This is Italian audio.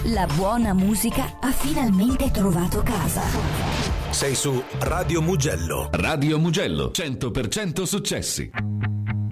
La buona musica ha finalmente trovato casa. Sei su Radio Mugello. Radio Mugello, 100% successi.